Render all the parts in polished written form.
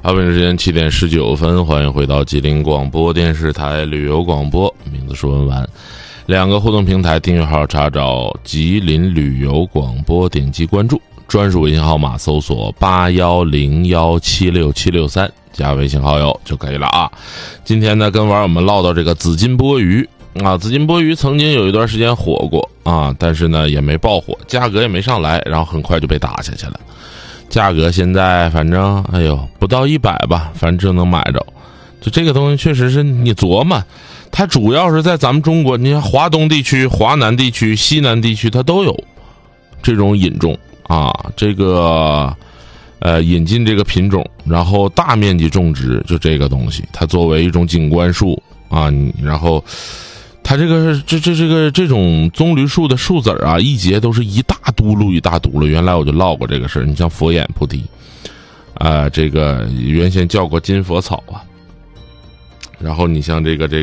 北京时间7点19分，欢迎回到吉林广播电视台旅游广播，名字是文玩。2个互动平台订阅号查找吉林旅游广播，点击关注，专属微信号码搜索8101767763，加微信好友就可以了啊。今天呢，跟网友们唠到这个紫金钵盂啊，紫金钵盂曾经有一段时间火过啊，但是呢也没爆火，价格也没上来，然后很快就被打下去了。价格现在反正不到100吧，反正就能买着。就这个东西确实是你琢磨，它主要是在咱们中国，你看华东地区、华南地区、西南地区它都有这种引种啊，这个引进这个品种，然后大面积种植，就这个东西，它作为一种景观树啊，然后它这种棕榈树的树籽啊，一节都是一大嘟噜一大嘟噜。原来我就唠过这个事儿，你像佛眼菩提这个原先叫过金佛草啊，然后你像这个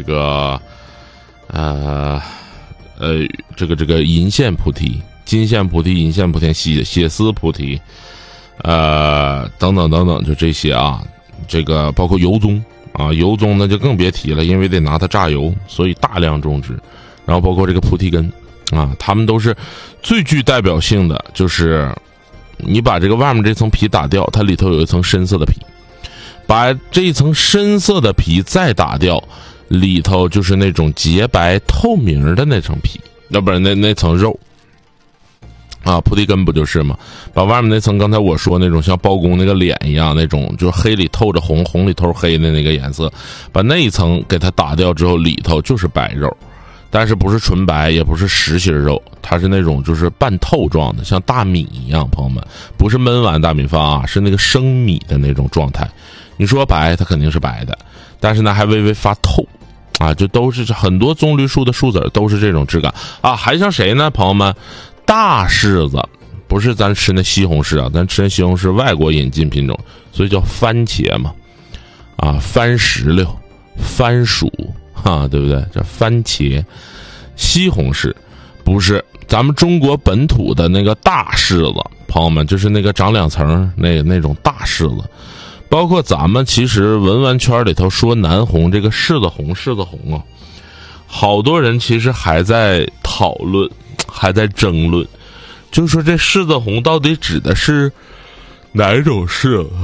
银线菩提、金线菩提、银线菩提、血丝菩提等等等等，就这些啊。这个包括油棕啊，油棕呢就更别提了，因为得拿它榨油，所以大量种植。然后包括这个菩提根啊，它们都是最具代表性的，就是你把这个外面这层皮打掉，它里头有一层深色的皮，把这一层深色的皮再打掉，里头就是那种洁白透明的那层皮，要不然那层肉啊，菩提根不就是吗？把外面那层刚才我说那种像包公那个脸一样，那种就是黑里透着红，红里透黑的那个颜色，把那一层给它打掉之后，里头就是白肉，但是不是纯白，也不是实心肉，它是那种就是半透状的，像大米一样。朋友们，不是焖完大米饭啊，是那个生米的那种状态。你说白，它肯定是白的，但是呢还微微发透啊，就都是很多棕榈树的树籽都是这种质感啊。还像谁呢？朋友们，大柿子，不是咱吃那西红柿啊，咱吃那西红柿外国引进品种，所以叫番茄嘛，啊，番石榴、番薯啊，对不对？这番茄、西红柿，不是咱们中国本土的那个大柿子，朋友们，就是那个长2层那种大柿子。包括咱们其实文玩圈里头说南红，这个柿子红啊，好多人其实还在讨论，还在争论，就说这柿子红到底指的是哪种柿子？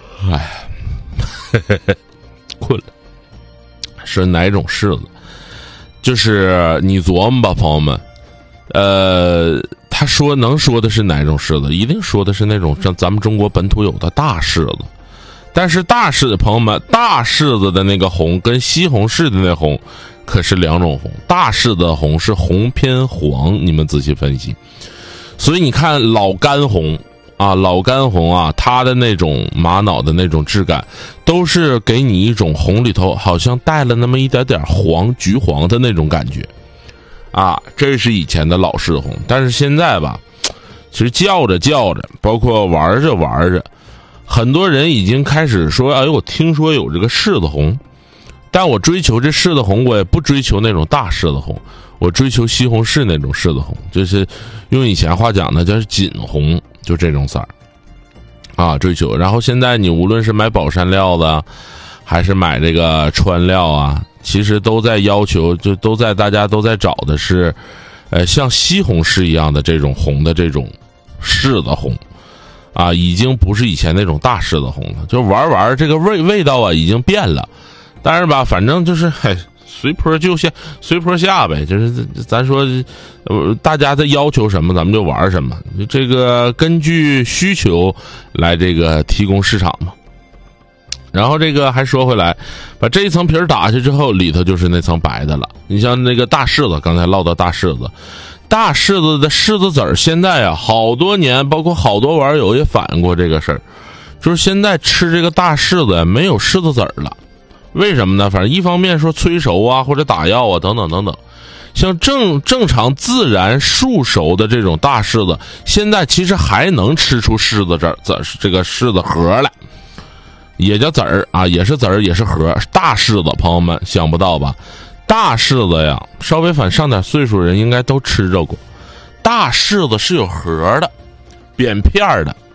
困了，是哪种柿子？就是你琢磨吧，朋友们，他说能说的是哪种柿子？一定说的是那种像咱们中国本土有的大柿子。但是大柿子，朋友们，大柿子的那个红跟西红柿的那红可是2种红，大柿子的红是红偏黄，你们仔细分析。所以你看老干红啊，它的那种玛瑙的那种质感，都是给你一种红里头好像带了那么一点点黄、橘黄的那种感觉啊。这是以前的老柿子红，但是现在吧，其实叫着，包括玩着，很多人已经开始说，我听说有这个柿子红，但我追求这柿子红，我也不追求那种大柿子红，我追求西红柿那种柿子红，就是用以前话讲呢，叫锦红，就这种色儿啊，追求。然后现在你无论是买宝山料的，还是买这个川料啊，其实都在要求，就大家都在找的是，像西红柿一样的这种红的这种柿子红。啊，已经不是以前那种大柿子红了，就玩这个味道啊，已经变了。但是吧，反正就是随坡下呗，就是咱说，大家在要求什么，咱们就玩什么，这个根据需求来这个提供市场嘛。然后这个还说回来，把这一层皮打下去之后，里头就是那层白的了。你像那个大柿子，刚才唠到大柿子。大柿子的柿子籽儿，现在啊，好多年，包括好多网友也反映过这个事儿，就是现在吃这个大柿子没有柿子籽儿了。为什么呢？反正一方面说催熟啊，或者打药啊，等等等等。像正常自然树熟的这种大柿子，现在其实还能吃出柿子这个柿子核来，也叫籽儿啊，也是籽儿，也是核。大柿子，朋友们想不到吧？大柿子呀，稍微上点岁数人应该都吃着过。大柿子是有核的，扁片的，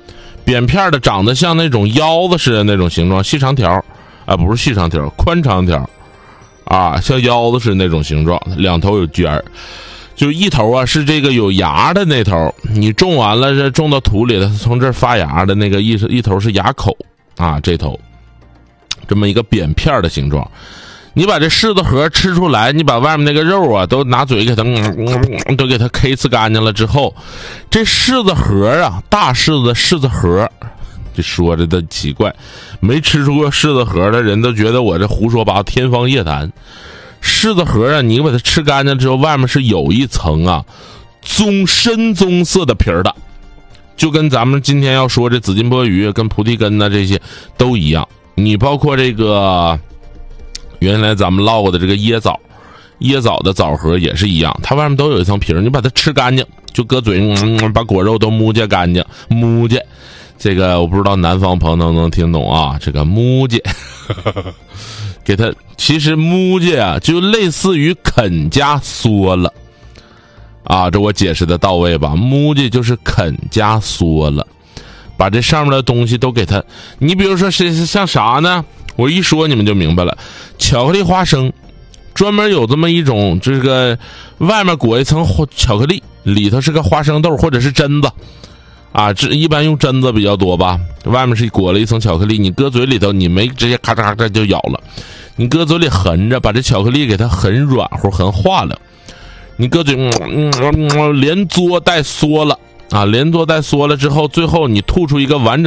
扁片的长得像那种腰子似的那种形状，细长条啊，不是细长条，宽长条啊，像腰子似的那种形状，两头有尖儿，就一头啊是这个有芽的那头，你种完了这种到土里的，从这儿发芽的那个一头是芽口啊，这头这么一个扁片的形状。你把这柿子核吃出来，你把外面那个肉啊都拿嘴给它都给它 K 呲干净了之后，这柿子核啊，大柿子柿子核，这说着的奇怪，没吃出过柿子核的人都觉得我这胡说八道，天方夜谭。柿子核啊，你把它吃干净之后，外面是有一层啊深棕色的皮儿的，就跟咱们今天要说这紫金钵鱼跟菩提根呐这些都一样。你包括这个原来咱们唠过的这个椰枣的枣核也是一样，它外面都有一层皮儿，你把它吃干净，就搁嘴把果肉都摸干净，摸去。这个我不知道南方朋友能不能听懂啊？这个摸去，给它其实摸去啊，就类似于啃加缩了啊，这我解释的到位吧？摸去就是啃加缩了，把这上面的东西都给它。你比如说是像啥呢？我一说你们就明白了，巧克力花生专门有这么一种，这个外面裹一层巧克力，里头是个花生豆或者是榛子啊，这一般用榛子比较多吧，外面是裹了一层巧克力，你搁嘴里头你没直接咔嚓咔嚓就咬了，你搁嘴里含着，把这巧克力给它很软和很化了，你搁嘴连嘬带缩了啊，连嘬带缩了之后，最后你吐出一个完整